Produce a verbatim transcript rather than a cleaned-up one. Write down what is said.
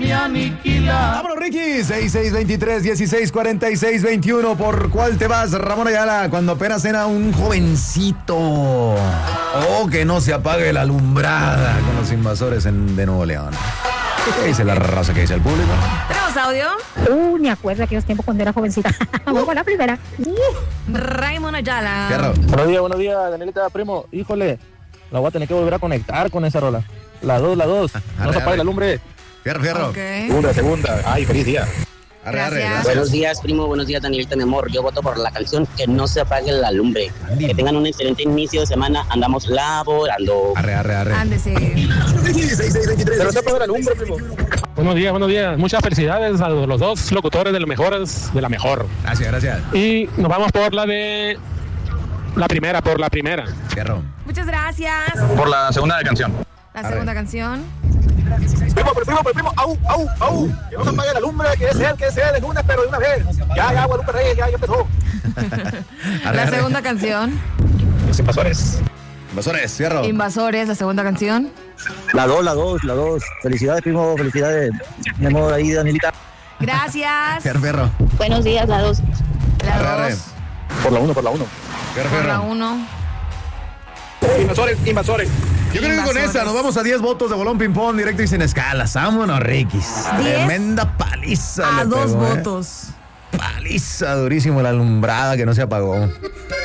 me aniquila. Vámonos, Ricky. seis seis veintitrés, dieciséis cuarenta y seis veintiuno. ¿Por cuál te vas, Ramón Ayala? Cuando apenas era un jovencito. Oh, que no se apague la alumbrada con los invasores en, de Nuevo León. ¿Qué dice la raza? ¿Qué dice el público? ¿Tenemos audio? Uh, me acuerdo de aquellos tiempos cuando era jovencita. Vamos a la primera. Uh, Raymond Ayala. Fierro. Buenos días, buenos días, Danielita, primo. Híjole, la voy a tener que volver a conectar con esa rola. La dos, la dos. No se apague la lumbre. Fierro, fierro. Okay. Segunda, segunda. Ay, feliz día. Arre, arre, Gracias. Buenos días, primo. Buenos días, Danielita, mi amor. Yo voto por la canción Que no se apague la lumbre. Andy. Que tengan un excelente inicio de semana. Andamos laborando. Arre, arre, arre. Ándese. Pero no se apague la lumbre, primo. Buenos días, buenos días. Muchas felicidades a los dos locutores de los mejores, de la mejor. Gracias, gracias. Y nos vamos por la de... La primera, por la primera. Fierro. Muchas gracias. Por la segunda canción. La segunda canción. Primo, primo, primo, au, au, au. Que no se apague la lumbre, que es él, que es él, de una, pero de una vez. Ya, ya, Guadalupe Reyes, ya, ya empezó. Arre, La arre. segunda canción. Los invasores. Invasores, fierro. Invasores, la segunda canción. La dos, la dos, la dos. Felicidades, primo, felicidades. Mi amor, ahí, Danielita. Gracias. Fierro, fierro. Buenos días, la dos. La Arre, arre. dos. Por la uno, por la uno. Fierro, Por la fierro. uno. Invasores, invasores. Yo creo que con Invasores. esa nos vamos a diez votos de bolón ping-pong directo y sin escalas. Vámonos, Rikis. diez Tremenda paliza. A le dos pegó, ¿eh? votos. Paliza durísimo la alumbrada que no se apagó.